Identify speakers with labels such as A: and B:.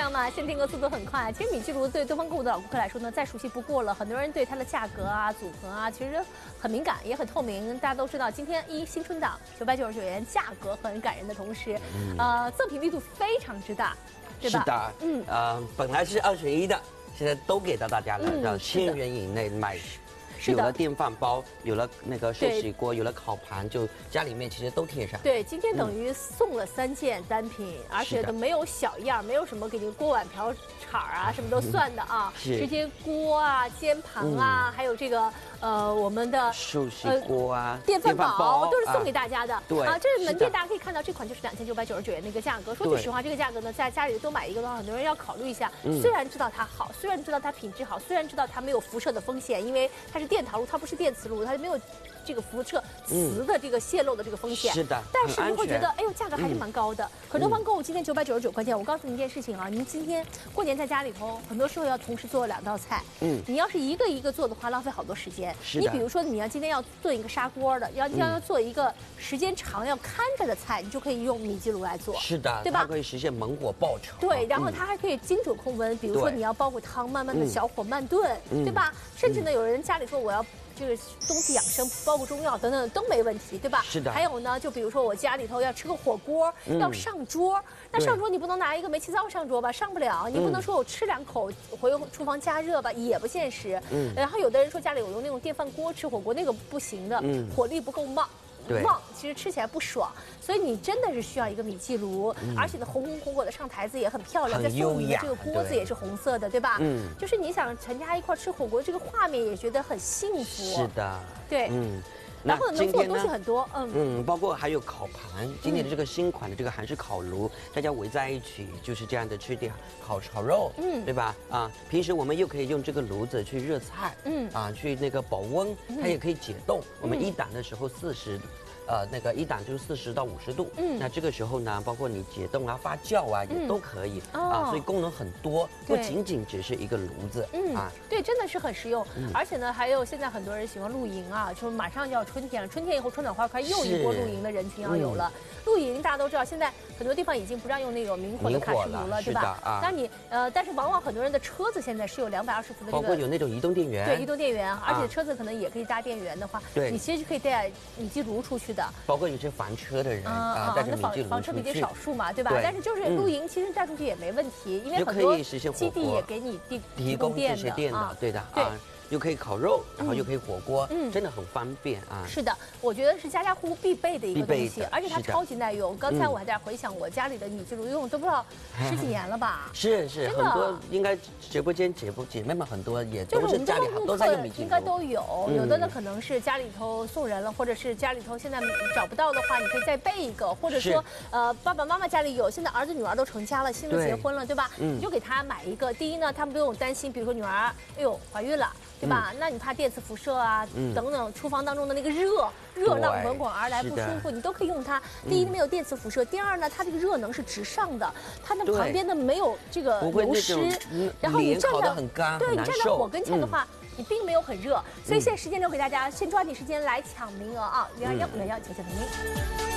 A: 道吗？现在订购速度很快。其实米记炉对东方购物的老顾客来说呢，再熟悉不过了。很多人对它的价格啊、组合啊，其实很敏感，也很透明。大家都知道，今天新春档999元，价格很感人的同时，赠品力度非常之大，对吧？
B: 是的，本来是21的，现在都给到大家了，让1000元以内买。有了电饭煲，有了那个寿喜锅，有了烤盘，就家里面其实都贴上。
A: 对，今天等于送了3件单品，而且都没有小样，没有什么给您锅碗瓢铲啊，什么都算的啊，直接锅啊、煎盘啊，还有这个我们的
B: 寿喜锅啊、
A: 电饭煲都是送给大家的。
B: 对
A: 啊，这是门店大家可以看到，这款就是2999元的一个价格。说句实话，这个价格呢，在家里多买一个的话，很多人要考虑一下。虽然知道它好，虽然知道它品质好，虽然知道它没有辐射的风险，因为它是电陶炉，它不是电磁炉，它没有这个辐射磁的这个泄漏的这个风险。
B: 是的，
A: 但是你会觉得，哎呦，价格还是蛮高的。可东方购物今天999块钱，我告诉你一件事情啊，您今天过年在家里头，很多时候要同时做2道菜。你要是一个一个做的话，浪费好多时间。你比如说，你要今天要做一个砂锅的，要做一个时间长要看着的菜，你就可以用米记炉来做。
B: 是的，对吧？它可以实现猛火爆炒。
A: 对，然后它还可以精准控温，比如说你要煲个汤，慢慢的小火慢炖，对吧？甚至呢，有人家里说我要这个冬季养生，煲个中药等等都没问题，对吧？
B: 是的。
A: 还有呢，就比如说我家里头要吃个火锅，要上桌，那上桌你不能拿一个煤气灶上桌吧，上不了。你不能说我吃2口回厨房加热吧，也不现实。然后有的人说家里有用那种电饭锅吃火锅，那个不行的，火力不够旺。其实吃起来不爽，所以你真的是需要一个米记炉，而且呢红红火火的上台子也很漂亮，再送你的这个锅子也是红色的，对吧？就是你想全家一块吃火锅，这个画面也觉得很幸福。
B: 是的，
A: 对，然后能做的东西很多，
B: 包括还有烤盘，今年的这个新款的这个韩式烤炉，大家围在一起就是这样的吃点炒肉，对吧？平时我们又可以用这个炉子去热菜，去那个保温，它也可以解冻。我们1档的时候40。那个1档就是40到50度，那这个时候呢，包括你解冻啊、发酵啊，也都可以所以功能很多，不仅仅只是一个炉子
A: 对，真的是很实用。而且呢，还有现在很多人喜欢露营啊，说马上就要春天了，春天以后春暖花开，又一波露营的人群要有了。露营大家都知道，现在很多地方已经不让用那种明火的卡式炉了，对吧？但是往往很多人的车子现在是有220伏的这个，
B: 包括有那种移动电源，
A: 对，移动电源，而且车子可能也可以搭电源的话，你其实可以带米记炉出去的。
B: 包括有些房车的人带着米记炉
A: 房车比较少数嘛，对吧？但是就是露营，其实带出去也没问题，因为很多基地也给你提供
B: 这些电的，对的啊。又可以烤肉，然后又可以火锅，真的很方便啊！
A: 是的，我觉得是家家户户必备的一个东西，而且它超级耐用。刚才我还在回想我家里的米记炉，用都不知道10几年了吧？
B: 是，很多应该直播间姐妹们很多也都是家里都在用米记炉，
A: 应该都有。有的呢可能是家里头送人了，或者是家里头现在找不到的话，你可以再备一个，或者说爸爸妈妈家里有，现在儿子女儿都成家了，新的结婚了，对吧？你就给他买一个。第一呢，他们不用担心，比如说女儿哎呦怀孕了。对吧？那你怕电磁辐射啊，等等，厨房当中的那个热浪滚滚而来不舒服，你都可以用它。第一没有电磁辐射，第二呢，它这个热能是直上的，它的旁边呢没有这个流失，然后你站在对你站在火跟前的话，你并没有很热。所以现在时间留给大家，先抓紧时间来抢名额啊！2111，请谢腾明。